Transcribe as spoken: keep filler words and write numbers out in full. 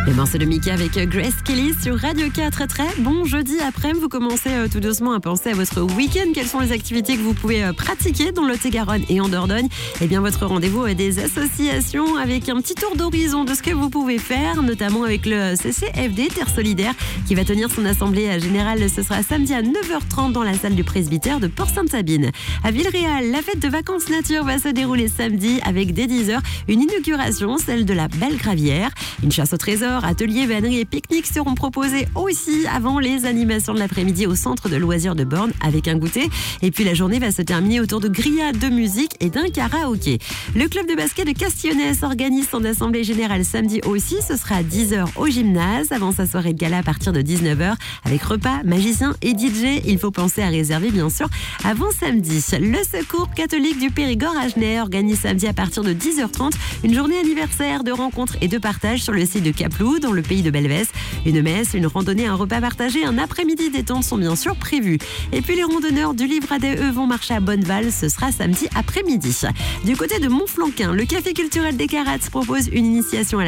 Le morceau de Mika avec Grace Kelly sur Radio quatre. Très bon jeudi après-midi. Vous commencez euh, tout doucement à penser à votre week-end. Quelles sont les activités que vous pouvez euh, pratiquer dans le Lot-et-Garonne et en Dordogne? Eh bien, votre rendez-vous est des associations avec un petit tour d'horizon de ce que vous pouvez faire, notamment avec le C C F D, Terre Solidaire, qui va tenir son assemblée générale. Ce sera samedi à neuf heures trente dans la salle du presbytère de Port-Sainte-Sabine. À Villeréal, la fête de vacances nature va se dérouler samedi avec dès dix heures une inauguration, celle de la Belle Gravière. Une chasse au trésor, ateliers, vanneries et pique-niques seront proposés aussi avant les animations de l'après-midi au centre de loisirs de Borne avec un goûter. Et puis la journée va se terminer autour de grillades de musique et d'un karaoké. Le club de basket de Castillonnès organise son assemblée générale samedi aussi. Ce sera à dix heures au gymnase avant sa soirée de gala à partir de dix-neuf heures avec repas, magicien et D J. Il faut penser à réserver bien sûr avant samedi. Le Secours catholique du Périgord à Genève organise samedi à partir de dix heures trente une journée anniversaire de rencontres et de partage sur le site de Caplou dans le pays de Belvès. Une messe, une randonnée, un repas partagé, un après-midi détente sont bien sûr prévus. Et puis les randonneurs du Livre A D E vont marcher à Bonneval, ce sera samedi après-midi. Du côté de Montflanquin, le café culturel des Carats propose une initiation à la